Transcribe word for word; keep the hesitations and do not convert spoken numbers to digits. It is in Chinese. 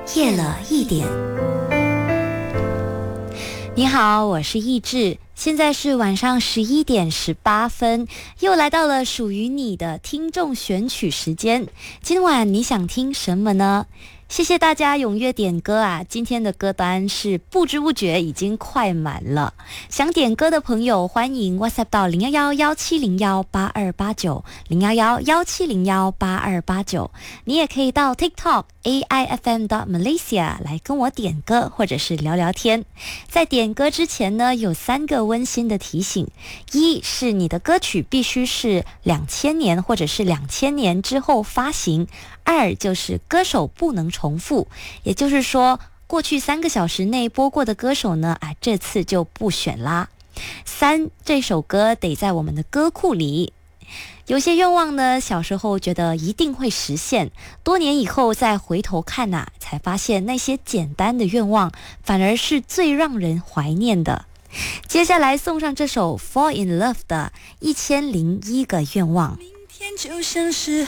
夜了一点。你好，我是易志，现在是晚上十一点十八分，又来到了属于你的听众选曲时间。今晚你想听什么呢？谢谢大家踊跃点歌啊！今天的歌单是不知不觉已经快满了。想点歌的朋友，欢迎 WhatsApp 到零一一一七零一八二八九 零一一一七零一八二八九。你也可以到 TikTok A I F M dot Malaysia 来跟我点歌，或者是聊聊天。在点歌之前呢，有三个温馨的提醒：一是你的歌曲必须是两千年或者是两千年之后发行；二就是歌手不能重复，也就是说过去三个小时内播过的歌手呢，啊，这次就不选啦。三，这首歌得在我们的歌库里。有些愿望呢，小时候觉得一定会实现，多年以后再回头看啊，才发现那些简单的愿望反而是最让人怀念的。接下来送上这首 Fall in Love 的一千零一个愿望。 明天就像是